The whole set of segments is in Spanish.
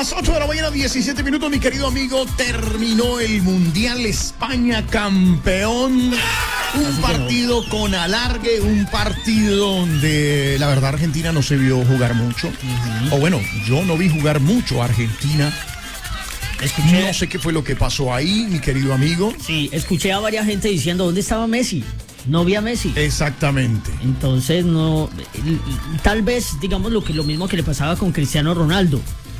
las 8 de la mañana, 17 minutos, mi querido amigo. Terminó el Mundial, España campeón. Un partido con alargue, un partido donde la verdad Argentina no se vio jugar mucho. O bueno, yo no vi jugar mucho a Argentina. No sé qué fue lo que pasó ahí, mi querido amigo. Sí, escuché a varias gente diciendo, ¿dónde estaba Messi? No vi a Messi. Exactamente. Entonces, no, tal vez, digamos, lo mismo que le pasaba con Cristiano Ronaldo.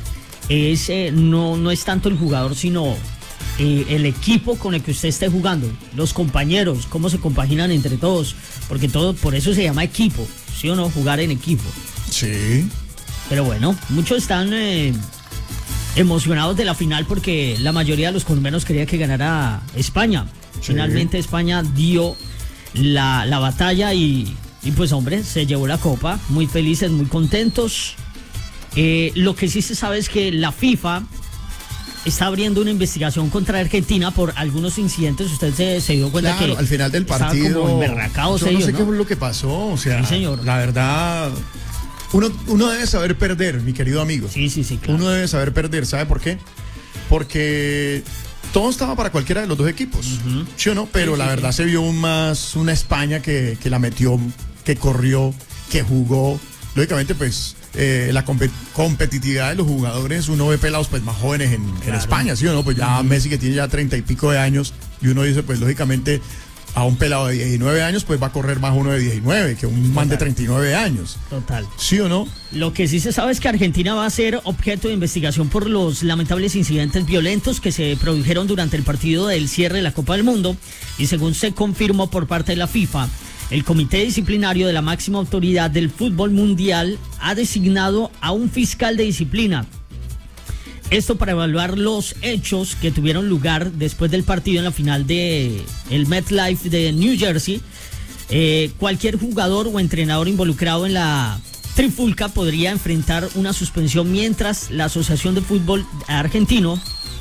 No es tanto el jugador, sino el equipo con el que usted esté jugando, los compañeros, cómo se compaginan entre todos, porque por eso se llama equipo, ¿sí o no? Jugar en equipo. Sí. Pero bueno, muchos están emocionados de la final porque la mayoría de los colombianos quería que ganara España. Sí. Finalmente España dio la batalla y pues hombre, se llevó la copa, muy felices, muy contentos. Lo que sí se sabe es que la FIFA está abriendo una investigación contra Argentina por algunos incidentes. Usted se dio cuenta, claro, que al final del partido como emberracado, yo no sé qué fue lo que pasó, o sea, sí, señor. La verdad, uno debe saber perder, mi querido amigo. Sí, claro. Uno debe saber perder, ¿sabe por qué? Porque todo estaba para cualquiera de los dos equipos, ¿sí o no? Pero la verdad se vio más una España que la metió, que corrió, que jugó. Lógicamente, pues, la competitividad de los jugadores, uno ve pelados pues más jóvenes en España, ¿sí o no? Pues ya Messi, que tiene ya 30 y pico de años, y uno dice, pues lógicamente a un pelado de 19 años pues va a correr más uno de 19 que un man de 39 años. Total. ¿Sí o no? Lo que sí se sabe es que Argentina va a ser objeto de investigación por los lamentables incidentes violentos que se produjeron durante el partido del cierre de la Copa del Mundo, y según se confirmó por parte de la FIFA, el Comité Disciplinario de la máxima autoridad del fútbol mundial ha designado a un fiscal de disciplina. Esto para evaluar los hechos que tuvieron lugar después del partido en la final de el MetLife de New Jersey. Cualquier jugador o entrenador involucrado en la trifulca podría enfrentar una suspensión, mientras la Asociación de Fútbol Argentino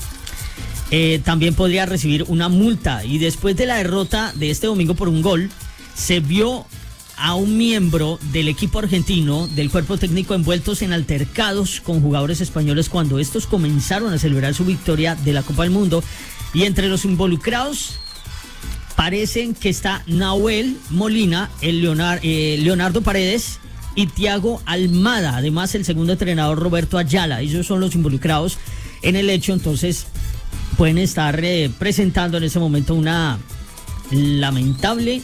también podría recibir una multa. Y después de la derrota de este domingo por un gol, se vio a un miembro del equipo argentino, del cuerpo técnico, envueltos en altercados con jugadores españoles cuando estos comenzaron a celebrar su victoria de la Copa del Mundo. Y entre los involucrados parecen que está Nahuel Molina, Leonardo Paredes y Thiago Almada, además el segundo entrenador Roberto Ayala. Ellos son los involucrados en el hecho, entonces pueden estar presentando en ese momento una lamentable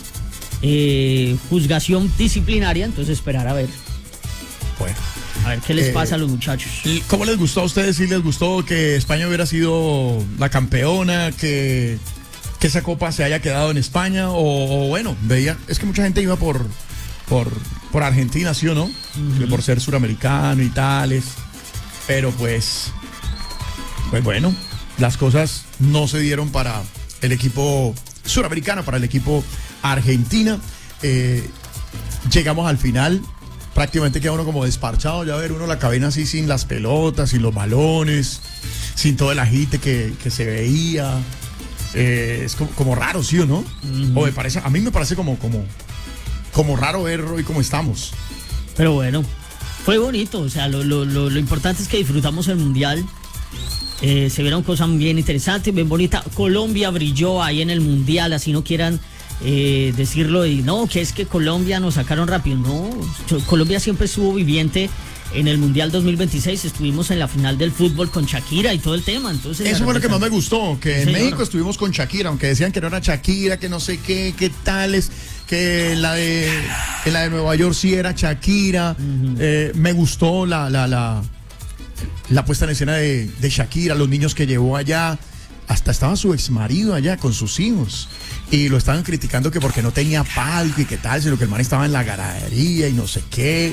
juzgación disciplinaria. Entonces esperar a ver. Bueno, a ver qué les pasa a los muchachos. ¿Cómo les gustó a ustedes? ¿Sí les gustó que España hubiera sido la campeona, que esa copa se haya quedado en España? O bueno, veía, es que mucha gente iba por Argentina, ¿sí o no? Por ser suramericano y tales. Pero pues bueno, las cosas no se dieron para el equipo suramericano, para el equipo Argentina. Llegamos al final, prácticamente queda uno como desparchado, ya ver uno la cabina así sin las pelotas, sin los balones, sin todo el agite que se veía. Es como raro, ¿sí o no? O a mí me parece como raro ver hoy cómo estamos. Pero bueno, fue bonito, o sea, lo importante es que disfrutamos el Mundial. Se vieron cosas bien interesantes, bien bonitas. Colombia brilló ahí en el Mundial, así no quieran decirlo, y no, que es que Colombia nos sacaron rápido. No, Colombia siempre estuvo viviente en el Mundial 2026, estuvimos en la final del fútbol con Shakira y todo el tema. Entonces eso fue lo que más me gustó, que en señor. México estuvimos con Shakira, aunque decían que no era Shakira, que no sé qué tales, que en la de Nueva York sí era Shakira. Me gustó la puesta en escena de Shakira, los niños que llevó allá. Hasta estaba su exmarido allá con sus hijos y lo estaban criticando que porque no tenía palco y qué tal, sino que el man estaba en la ganadería y no sé qué.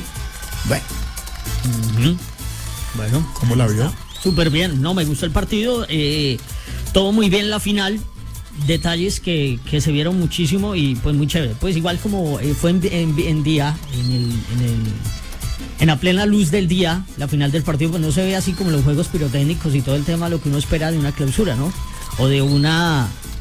Bueno, ¿cómo la vio? Súper bien, no, me gustó el partido, todo muy bien en la final, detalles que se vieron muchísimo y pues muy chévere. Pues igual como fue en día, en la plena luz del día, la final del partido, pues no se ve así como los juegos pirotécnicos y todo el tema, lo que uno espera de una clausura, ¿no? O de una